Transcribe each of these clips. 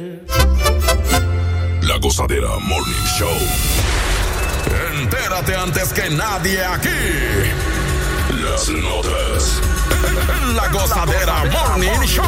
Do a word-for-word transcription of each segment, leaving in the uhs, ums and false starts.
La Gozadera Morning Show. Entérate antes que nadie aquí. Las notas. La Gozadera Morning Show.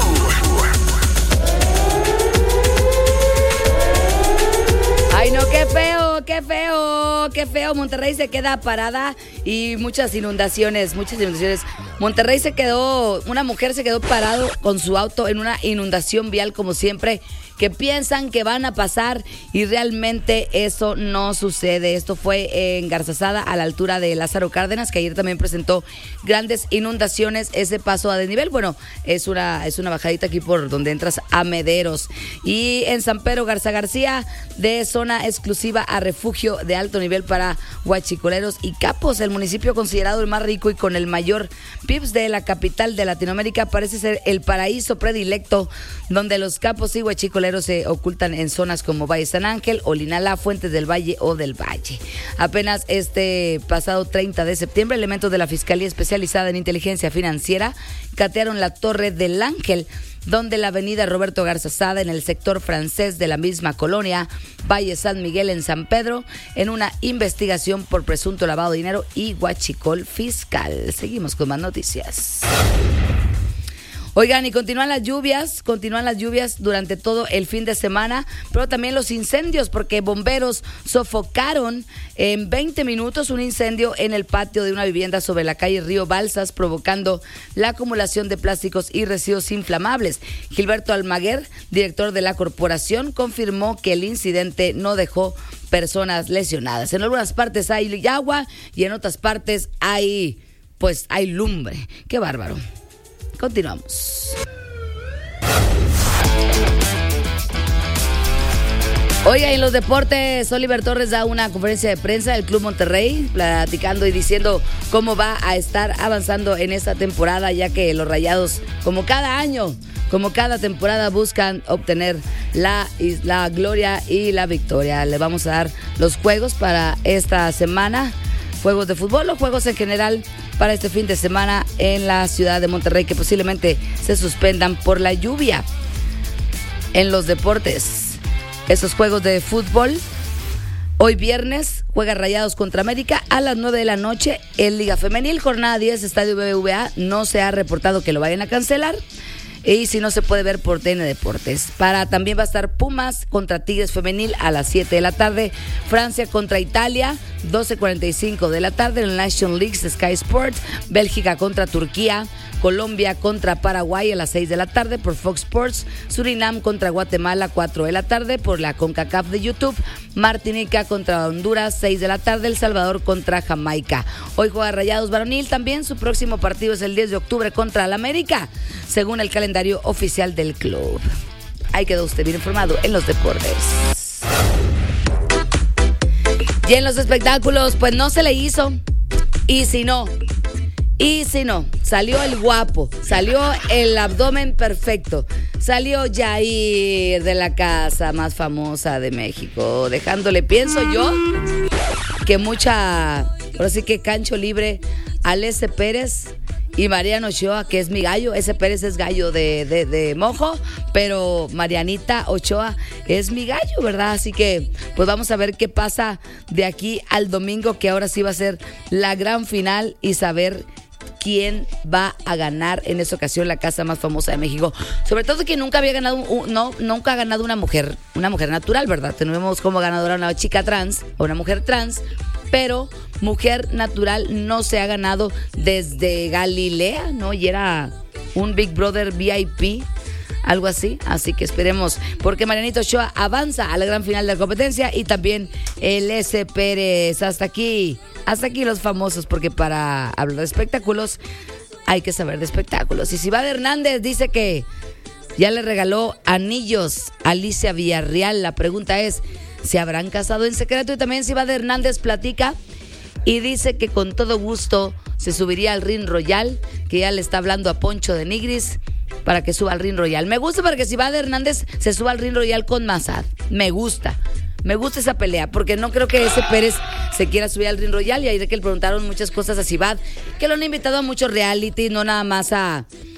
Ay, no, qué feo, qué feo, qué feo. Monterrey se queda parada y muchas inundaciones, muchas inundaciones. Monterrey se quedó, una mujer se quedó parado con su auto en una inundación vial como siempre, que piensan que van a pasar y realmente eso no sucede. Esto fue en Garzazada, a la altura de Lázaro Cárdenas, que ayer también presentó grandes inundaciones. Ese paso a desnivel, bueno, es una, es una bajadita aquí por donde entras a Mederos. Y en San Pedro Garza García, de zona exclusiva a refugio de alto nivel para huachicoleros y capos. El municipio considerado el más rico y con el mayor P I B S de la capital de Latinoamérica parece ser el paraíso predilecto donde los capos y huachicoleros se ocultan en zonas como Valle San Ángel, Olinalá, Fuentes del Valle o del Valle. Apenas este pasado treinta de septiembre, elementos de la Fiscalía Especializada en Inteligencia Financiera catearon la Torre del Ángel, donde la avenida Roberto Garzazada, en el sector francés de la misma colonia, Valle San Miguel en San Pedro, en una investigación por presunto lavado de dinero y huachicol fiscal. Seguimos con más noticias. Oigan, y continúan las lluvias, continúan las lluvias durante todo el fin de semana, pero también los incendios, porque bomberos sofocaron en veinte minutos un incendio en el patio de una vivienda sobre la calle Río Balsas, provocando la acumulación de plásticos y residuos inflamables. Gilberto Almaguer, director de la corporación, confirmó que el incidente no dejó personas lesionadas. En algunas partes hay agua y en otras partes hay, pues, hay lumbre. ¡Qué bárbaro! Continuamos. Oiga, en los deportes, Oliver Torres da una conferencia de prensa del Club Monterrey, platicando y diciendo cómo va a estar avanzando en esta temporada, ya que los Rayados, como cada año, como cada temporada, buscan obtener la, la gloria y la victoria. Le vamos a dar los juegos para esta semana, juegos de fútbol o juegos en general para este fin de semana en la ciudad de Monterrey, que posiblemente se suspendan por la lluvia. En los deportes, esos juegos de fútbol, hoy viernes juega Rayados contra América a las nueve de la noche en Liga Femenil, jornada diez, Estadio B B V A. No se ha reportado que lo vayan a cancelar. Y si no, se puede ver por T N Deportes. Para también va a estar Pumas contra Tigres Femenil a las siete de la tarde. Francia contra Italia, doce cuarenta y cinco de la tarde en el National League Sky Sports. Bélgica contra Turquía. Colombia contra Paraguay a las seis de la tarde por Fox Sports. Surinam contra Guatemala, cuatro de la tarde por la CONCACAF de YouTube. Martinica contra Honduras, seis de la tarde. El Salvador contra Jamaica. Hoy juega Rayados Varonil también. Su próximo partido es el diez de octubre contra el América, según el calendario oficial del club. Ahí quedó usted bien informado en los deportes. Y en los espectáculos, pues no se le hizo. Y si no... Y si no, salió el guapo, salió el abdomen perfecto, salió Jair de la casa más famosa de México, dejándole, pienso yo, que mucha, ahora sí que cancho libre al S. Pérez y Mariano Ochoa, que es mi gallo. S. Pérez es gallo de, de, de mojo, pero Marianita Ochoa es mi gallo, ¿verdad? Así que pues vamos a ver qué pasa de aquí al domingo, que ahora sí va a ser la gran final, y saber quién va a ganar en esta ocasión la casa más famosa de México. Sobre todo que nunca había ganado, un, no, nunca ha ganado una mujer, una mujer natural, ¿verdad? Tenemos como ganadora una chica trans o una mujer trans, pero mujer natural no se ha ganado desde Galilea, ¿no? Y era un Big Brother V I P, algo así. Así que esperemos, porque Marianito Ochoa avanza a la gran final de la competencia, y también el S. Pérez. Hasta aquí, hasta aquí los famosos, porque para hablar de espectáculos hay que saber de espectáculos. Y Cibada Hernández dice que ya le regaló anillos a Alicia Villarreal. La pregunta es, ¿se habrán casado en secreto? Y también Cibada Hernández platica y dice que con todo gusto se subiría al Ring Royal, que ya le está hablando a Poncho de Nigris para que suba al Ring Royal. Me gusta para que Cibada Hernández se suba al Ring Royal con Mazad. Me gusta. Me gusta esa pelea, porque no creo que ese Pérez se quiera subir al Ring Royal. Y ahí de que le preguntaron muchas cosas a Cibad, que lo han invitado a muchos reality, no nada más a,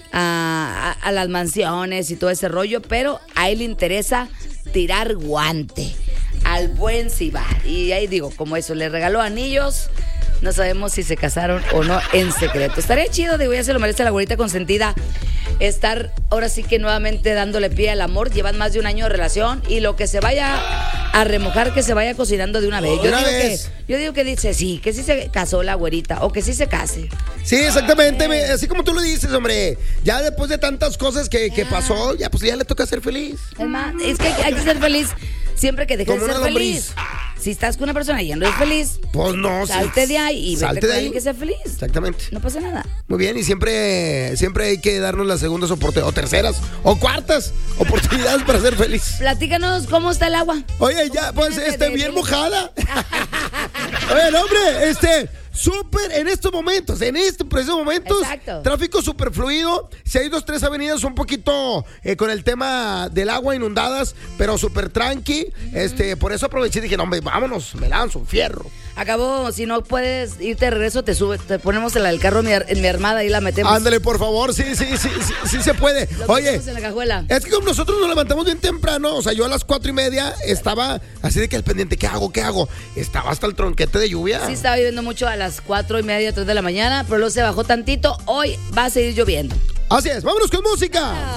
a, a, a las mansiones y todo ese rollo, pero a él le interesa tirar guante al buen Cibar. Y ahí digo, como eso, le regaló anillos. No sabemos si se casaron o no en secreto. Estaría chido, digo, ya se lo merece la güerita consentida. Estar ahora sí que nuevamente dándole pie al amor. Llevan más de un año de relación y lo que se vaya a remojar, que se vaya cocinando de una vez. Yo, una digo, vez. Que, yo digo que dice sí, que sí se casó la güerita o que sí se case. Sí, exactamente, eh. así como tú lo dices, hombre. Ya después de tantas cosas que, que pasó, ya pues ya le toca ser feliz. Es más, es que hay que ser feliz siempre que dejes de ser feliz. Si estás con una persona y ya no es feliz, pues no, salte sí. de ahí y salte vete de con ahí. alguien que sea feliz. Exactamente. No pasa nada. Muy bien, y siempre, siempre hay que darnos las segundas oportunidades, o terceras, o cuartas oportunidades para ser feliz. Platícanos cómo está el agua. Oye, ya, pues, este, bien mojada. Oye, no, hombre, este, súper, en estos momentos, en estos precisos momentos, exacto, tráfico súper fluido. Si hay dos, tres avenidas un poquito eh, con el tema del agua inundadas, pero súper tranqui. Uh-huh. Este, por eso aproveché y dije, no, hombre, vámonos, me lanzo, fierro. Acabó, si no puedes irte de regreso, te sube, te ponemos el, el carro en mi, en mi armada y la metemos. Ándale, por favor, sí, sí, sí, sí, sí se puede. Lo Oye, en la cajuela. Es que como nosotros nos levantamos bien temprano, o sea, yo a las cuatro y media estaba así de que al pendiente, ¿qué hago, qué hago? Estaba hasta el tronquete de lluvia. Sí, estaba lloviendo mucho a las cuatro y media, tres de la mañana, pero luego se bajó tantito. Hoy va a seguir lloviendo. Así es, vámonos con música.